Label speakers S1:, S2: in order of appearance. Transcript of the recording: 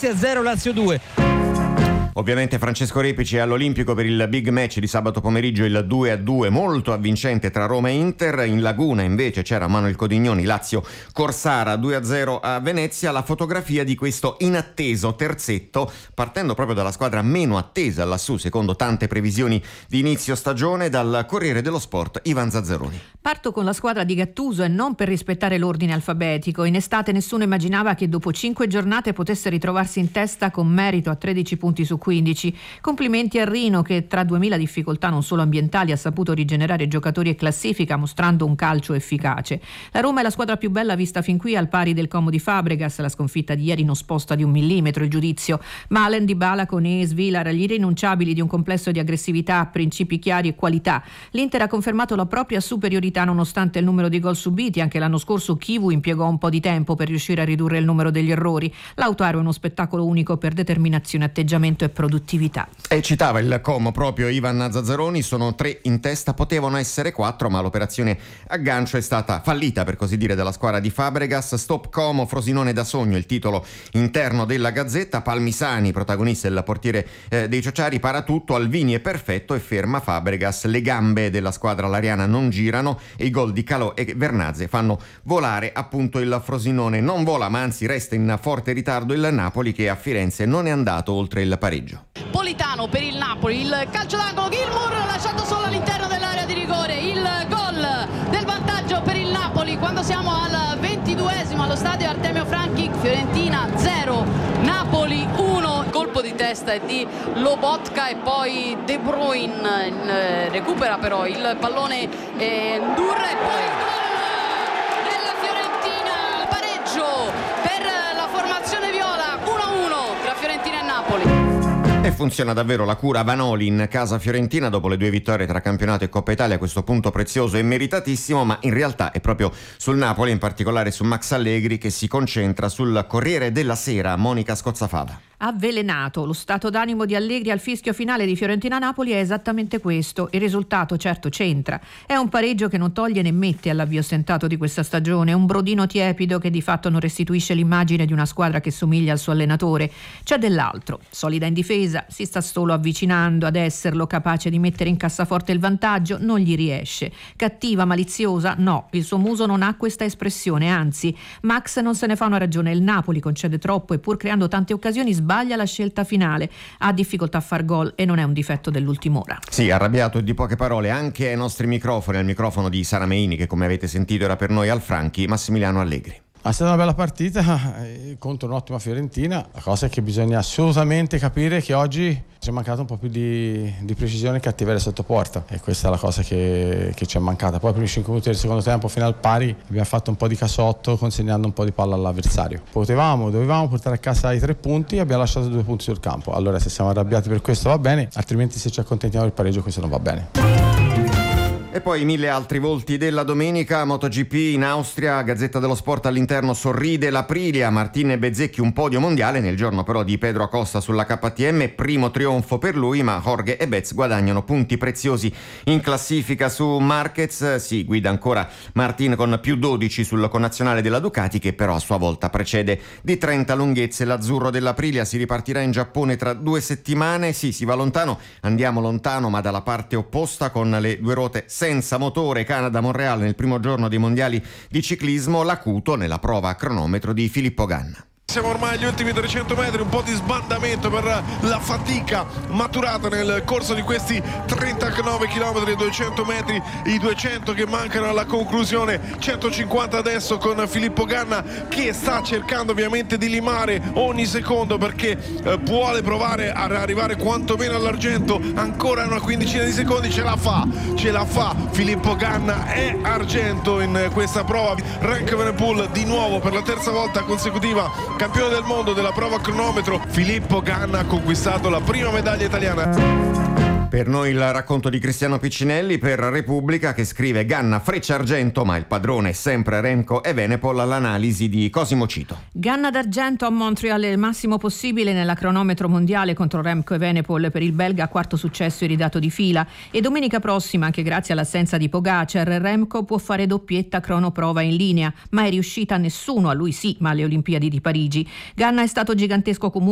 S1: Venezia 0 Lazio 2.
S2: Ovviamente Francesco Repici è all'Olimpico per il big match di sabato pomeriggio, il 2-2 molto avvincente tra Roma e Inter. In Laguna invece c'era Manuel Codignoni, Lazio Corsara 2-0 a Venezia. La fotografia di questo inatteso terzetto, partendo proprio dalla squadra meno attesa lassù secondo tante previsioni di inizio stagione, dal Corriere dello Sport Ivan Zazzaroni.
S3: Parto con la squadra di Gattuso e non per rispettare l'ordine alfabetico. In estate nessuno immaginava che dopo 5 giornate potesse ritrovarsi in testa con merito a 13 punti su 15. Complimenti a Rino che tra 2000 difficoltà non solo ambientali ha saputo rigenerare giocatori e classifica mostrando un calcio efficace. La Roma è la squadra più bella vista fin qui, al pari del Como di Fabregas. La sconfitta di ieri non sposta di 1 millimetro il giudizio. Malen, Dybala, Koné, Svilar, gli irrinunciabili di un complesso di aggressività, principi chiari e qualità. L'Inter ha confermato la propria superiorità nonostante il numero di gol subiti. Anche l'anno scorso Chivu impiegò un po' di tempo per riuscire a ridurre il numero degli errori. Lautaro è uno spettacolo unico per determinazione, atteggiamento e produttività.
S2: E citava il Como proprio Ivan Zazzaroni, sono 3 in testa, potevano essere 4, ma l'operazione aggancio è stata fallita per così dire dalla squadra di Fabregas. Stop Como, Frosinone da sogno, il titolo interno della Gazzetta. Palmisani, protagonista il portiere dei Ciociari, para tutto, Alvini è perfetto e ferma Fabregas. Le gambe della squadra lariana non girano e i gol di Calò e Vernazze fanno volare appunto il Frosinone. Non vola, ma anzi resta in forte ritardo il Napoli, che a Firenze non è andato oltre il pareggio.
S4: Politano per il Napoli, il calcio d'angolo, Gilmour lasciato solo all'interno dell'area di rigore, il gol del vantaggio per il Napoli quando siamo al 22esimo allo stadio Artemio Franchi. Fiorentina 0, Napoli 1. Colpo di testa è di Lobotka e poi De Bruyne recupera però il pallone Ndurra e poi il gol della Fiorentina, pareggio per la formazione viola, 1-1 tra Fiorentina e Napoli.
S2: E funziona davvero la cura Vanoli in casa fiorentina dopo le 2 vittorie tra campionato e Coppa Italia, questo punto prezioso e meritatissimo, ma in realtà è proprio sul Napoli, in particolare su Max Allegri, che si concentra sul Corriere della Sera. Monica Scozzafava.
S3: Avvelenato, lo stato d'animo di Allegri al fischio finale di Fiorentina-Napoli è esattamente questo. Il risultato certo c'entra, è un pareggio che non toglie né mette all'avvio stentato di questa stagione, un brodino tiepido che di fatto non restituisce l'immagine di una squadra che somiglia al suo allenatore. C'è dell'altro, solida in difesa, si sta solo avvicinando ad esserlo, capace di mettere in cassaforte il vantaggio, non gli riesce. Cattiva, maliziosa, no, il suo muso non ha questa espressione, anzi Max non se ne fa una ragione, il Napoli concede troppo e pur creando tante occasioni sbaglia la scelta finale, ha difficoltà a far gol e non è un difetto dell'ultima ora.
S2: Sì, arrabbiato e di poche parole anche ai nostri microfoni, al microfono di Sara Meini, che come avete sentito era per noi al Franchi, Massimiliano Allegri.
S5: È stata una bella partita contro un'ottima Fiorentina. La cosa è che bisogna assolutamente capire che oggi ci è mancato un po' più di precisione e cattiveria sotto porta, e questa è la cosa che ci è mancata. Poi per i 5 minuti del secondo tempo fino al pari abbiamo fatto un po' di casotto consegnando un po' di palla all'avversario. Dovevamo portare a casa i 3 punti e abbiamo lasciato 2 punti sul campo. Allora se siamo arrabbiati per questo va bene, altrimenti se ci accontentiamo del pareggio questo non va bene.
S2: E poi 1000 altri volti della domenica. MotoGP in Austria, Gazzetta dello Sport all'interno, sorride l'Aprilia, Martin Bezzecchi un podio mondiale nel giorno però di Pedro Acosta sulla KTM, primo trionfo per lui, ma Jorge e Betz guadagnano punti preziosi in classifica su Marquez. Si guida ancora Martin con più 12 sul connazionale della Ducati, che però a sua volta precede di 30 lunghezze l'azzurro dell'Aprilia. Si ripartirà in Giappone tra 2 settimane. Sì, si va lontano, andiamo lontano, ma dalla parte opposta, con le 2 ruote senza motore. Canada-Montreal nel primo giorno dei mondiali di ciclismo, l'acuto nella prova a cronometro di Filippo Ganna.
S6: Siamo ormai agli ultimi 300 metri, un po' di sbandamento per la fatica maturata nel corso di questi 39 km e 200 metri, i 200 che mancano alla conclusione, 150 adesso con Filippo Ganna che sta cercando ovviamente di limare ogni secondo perché vuole provare ad arrivare quantomeno all'argento, ancora una quindicina di secondi, ce la fa Filippo Ganna, è argento in questa prova. Rank Evenepoel di nuovo per la terza volta consecutiva campione del mondo della prova a cronometro. Filippo Ganna ha conquistato la prima medaglia italiana.
S2: Per noi il racconto di Cristiano Piccinelli per Repubblica, che scrive: Ganna freccia argento, ma il padrone è sempre Remco Evenepoel. L'analisi di Cosimo Cito.
S3: Ganna d'argento a Montreal, il massimo possibile nella cronometro mondiale contro Remco Evenepoel per il belga, quarto successo iridato di fila, e domenica prossima, anche grazie all'assenza di Pogacar, Remco può fare doppietta cronoprova in linea, ma è riuscita a nessuno, a lui sì, ma alle Olimpiadi di Parigi. Ganna è stato gigantesco comunque